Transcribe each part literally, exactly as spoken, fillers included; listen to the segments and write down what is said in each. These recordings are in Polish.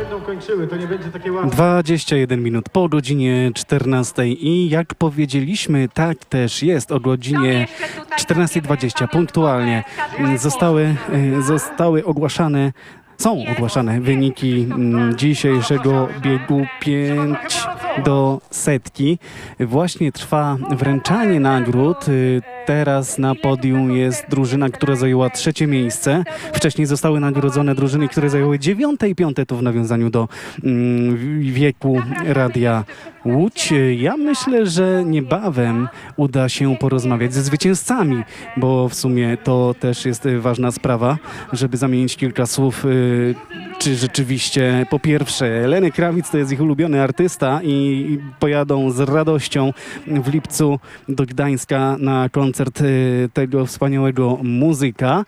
będą kończyły, to nie będzie takie łatwe. dwadzieścia jeden minut po godzinie czternastej i jak powiedzieliśmy, tak też jest. O godzinie czternastej dwadzieścia punktualnie zostały, zostały ogłaszane Są ogłaszane wyniki dzisiejszego biegu pięć do setki. Właśnie trwa wręczanie nagród. Teraz na podium jest drużyna, która zajęła trzecie miejsce. Wcześniej zostały nagrodzone drużyny, które zajęły dziewiąte i piąte, to w nawiązaniu do wieku Radia Łódź. Ja myślę, że niebawem uda się porozmawiać ze zwycięzcami, bo w sumie to też jest ważna sprawa, żeby zamienić kilka słów, czy rzeczywiście po pierwsze Lenny Kravitz to jest ich ulubiony artysta i pojadą z radością w lipcu do Gdańska na koncert tego wspaniałego muzyka.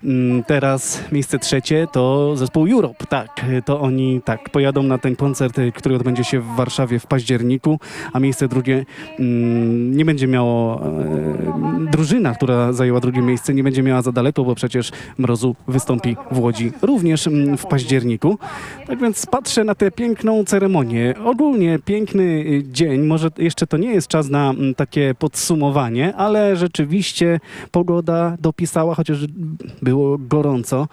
Teraz miejsce trzecie to zespół Europe, tak, to oni tak pojadą na ten koncert, który odbędzie się w Warszawie w październiku, a miejsce drugie nie będzie miało, drużyna, która zajęła drugie miejsce, nie będzie miała za daleko, bo przecież Mrozu wystąpi w Łodzi również w październiku. Tak więc patrzę na tę piękną ceremonię. Ogólnie piękny dzień. Może jeszcze to nie jest czas na takie podsumowanie, ale rzeczywiście pogoda dopisała, chociaż było gorąco.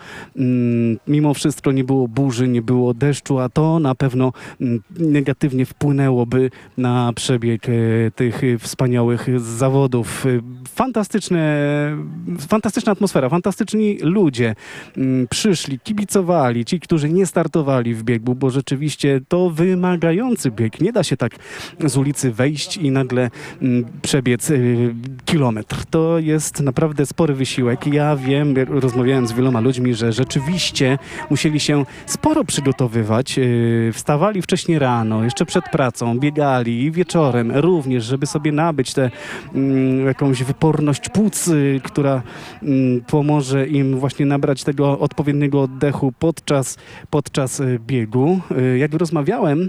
Mimo wszystko nie było burzy, nie było deszczu, a to na pewno negatywnie wpłynęłoby na przebieg tych wspaniałych zawodów. Fantastyczne, fantastyczna atmosfera, fantastyczni ludzie przyszli, kibicowali, ci, którzy nie startowali w biegu, bo rzeczywiście to wymagający bieg. Nie da się tak z ulicy wejść i nagle m, przebiec y, kilometr. To jest naprawdę spory wysiłek. Ja wiem, rozmawiałem z wieloma ludźmi, że rzeczywiście musieli się sporo przygotowywać. Y, wstawali wcześniej rano, jeszcze przed pracą, biegali i wieczorem również, żeby sobie nabyć tę y, jakąś wyporność płuc, y, która y, pomoże im właśnie nabrać tego odpowiedniego oddechu podczas, podczas biegu. Jak rozmawiałem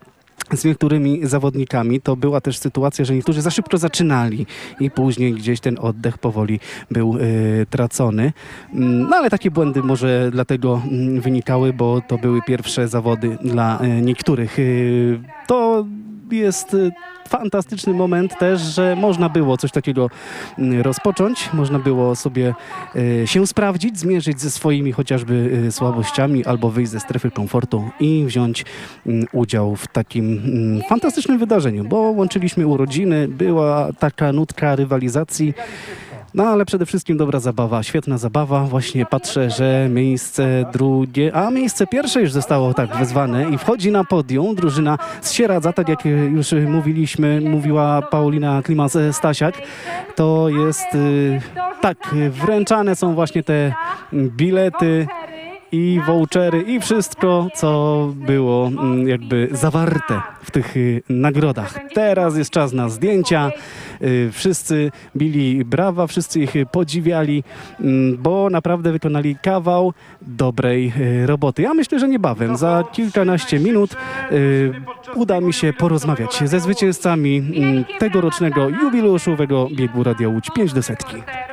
z niektórymi zawodnikami, to była też sytuacja, że niektórzy za szybko zaczynali i później gdzieś ten oddech powoli był y, tracony. No ale takie błędy może dlatego y, wynikały, bo to były pierwsze zawody dla y, niektórych. Y, to jest y, fantastyczny moment też, że można było coś takiego rozpocząć, można było sobie y, się sprawdzić, zmierzyć ze swoimi chociażby y, słabościami albo wyjść ze strefy komfortu i wziąć y, udział w takim y, fantastycznym wydarzeniu, bo łączyliśmy urodziny, była taka nutka rywalizacji. No ale przede wszystkim dobra zabawa, świetna zabawa. Właśnie patrzę, że miejsce drugie, a miejsce pierwsze już zostało tak wezwane i wchodzi na podium drużyna z Sieradza, tak jak już mówiliśmy, mówiła Paulina Klimas-Stasiak. To jest, tak, wręczane są właśnie te bilety i vouchery i wszystko, co było jakby zawarte w tych nagrodach. Teraz jest czas na zdjęcia. Wszyscy bili brawa, wszyscy ich podziwiali, bo naprawdę wykonali kawał dobrej roboty. Ja myślę, że niebawem, za kilkanaście minut uda mi się porozmawiać ze zwycięzcami tegorocznego jubileuszowego biegu Radia Łódź pięć do setki.